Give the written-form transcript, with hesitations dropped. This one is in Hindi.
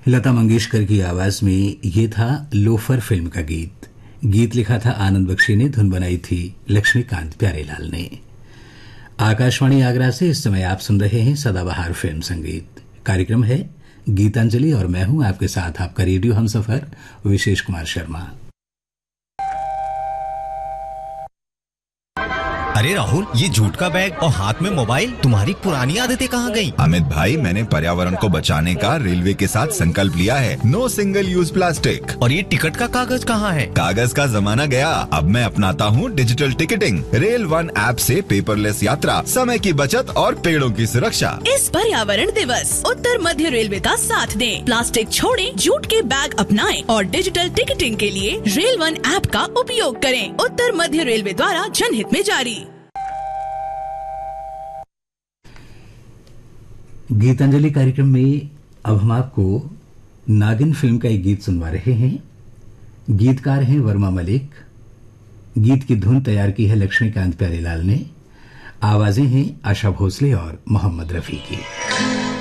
लता मंगेशकर की आवाज में ये था लोफर फिल्म का गीत। गीत लिखा था आनंद बख्शी ने, धुन बनाई थी लक्ष्मीकांत प्यारेलाल ने। आकाशवाणी आगरा से इस समय आप सुन रहे हैं सदाबहार फिल्म संगीत। कार्यक्रम है गीतांजलि और मैं हूं आपके साथ आपका रेडियो हमसफर विशेष कुमार शर्मा। अरे राहुल, ये जूट का बैग और हाथ में मोबाइल, तुम्हारी पुरानी आदतें कहाँ गई? अमित भाई, मैंने पर्यावरण को बचाने का रेलवे के साथ संकल्प लिया है। No single use plastic. और ये टिकट का कागज कहाँ है? कागज का जमाना गया, अब मैं अपनाता हूँ digital ticketing. Rail one app से पेपरलेस यात्रा, समय की बचत और पेड़ों की सुरक्षा। इस पर्यावरण दिवस उत्तर मध्य रेलवे का साथ दें। प्लास्टिक छोड़ें, जूट के बैग अपनाएं और डिजिटल टिकटिंग के लिए रेल वन ऐप का उपयोग करें। उत्तर मध्य रेलवे द्वारा जनहित में जारी। गीतांजलि कार्यक्रम में अब हम आपको नागिन फिल्म का एक गीत सुनवा रहे हैं। गीतकार हैं वर्मा मलिक। गीत की धुन तैयार की है लक्ष्मीकांत प्यारेलाल ने। आवाजें हैं आशा भोसले और मोहम्मद रफी की।